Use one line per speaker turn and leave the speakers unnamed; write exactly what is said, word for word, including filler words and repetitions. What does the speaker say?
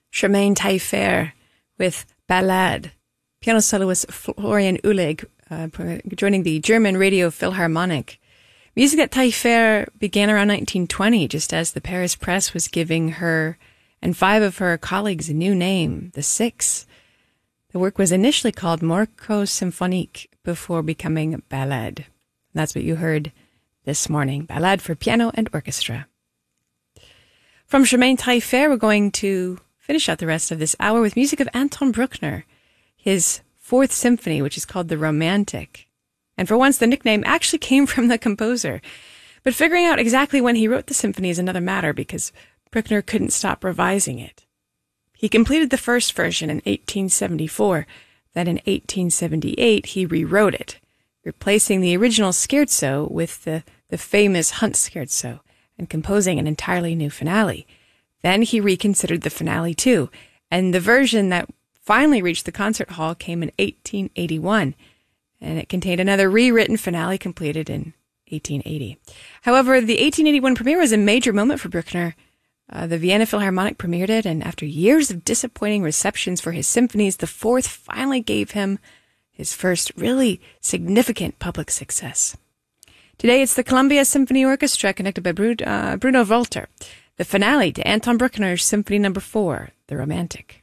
Charmaine Taillefer with Ballade. Piano soloist Florian Uhlig uh, joining the German Radio Philharmonic. Music at Taillefer began around nineteen twenty, just as the Paris press was giving her and five of her colleagues a new name, the Six. The work was initially called Morceau Symphonique before becoming Ballade. That's what you heard this morning, Ballade for piano and orchestra. From Charmaine Taillefer, we're going to finish out the rest of this hour with music of Anton Bruckner, his fourth symphony, which is called The Romantic. And for once, the nickname actually came from the composer. But figuring out exactly when he wrote the symphony is another matter, because Bruckner couldn't stop revising it. He completed the first version in eighteen seventy-four. Then in eighteen seventy-eight, he rewrote it, replacing the original scherzo with the, the famous Hunt scherzo and composing an entirely new finale. Then he reconsidered the finale too, and the version that finally reached the concert hall came in eighteen eighty-one, and it contained another rewritten finale completed in eighteen eighty. However, the eighteen eighty-one premiere was a major moment for Bruckner. Uh, the Vienna Philharmonic premiered it, and after years of disappointing receptions for his symphonies, the fourth finally gave him his first really significant public success. Today, it's the Columbia Symphony Orchestra, conducted by Bruno, uh, Bruno Walter, the finale to Anton Bruckner's Symphony Number Four, The Romantic.